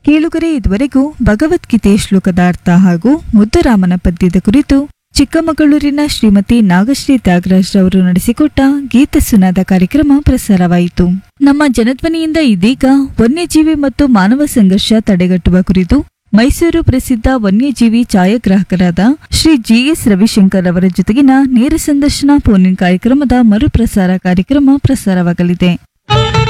ಕೇಳುಗರೆ, ಇದುವರೆಗೂ ಭಗವದ್ಗೀತೆ ಶ್ಲೋಕದ ಅರ್ಥ ಹಾಗೂ ಮುದ್ದುರಾಮನ ಪದ್ಯದ ಕುರಿತು ಚಿಕ್ಕಮಗಳೂರಿನ ಶ್ರೀಮತಿ ನಾಗಶ್ರೀ ತ್ಯಾಗರಾಜ್ ರವರು ನಡೆಸಿಕೊಟ್ಟ ಗೀತ ಸುನಾದ ಕಾರ್ಯಕ್ರಮ ಪ್ರಸಾರವಾಯಿತು. ನಮ್ಮ ಜನಧ್ವನಿಯಿಂದ ಇದೀಗ ವನ್ಯಜೀವಿ ಮತ್ತು ಮಾನವ ಸಂಘರ್ಷ ತಡೆಗಟ್ಟುವ ಕುರಿತು ಮೈಸೂರು ಪ್ರಸಿದ್ಧ ವನ್ಯಜೀವಿ ಛಾಯಾಗ್ರಾಹಕರಾದ ಶ್ರೀ ಜಿಎಸ್ ರವಿಶಂಕರ್ ಅವರ ಜೊತೆಗಿನ ನೇರ ಸಂದರ್ಶನ ಫೋನ್ ಇನ್ ಕಾರ್ಯಕ್ರಮದ ಮರುಪ್ರಸಾರ ಕಾರ್ಯಕ್ರಮ ಪ್ರಸಾರವಾಗಲಿದೆ.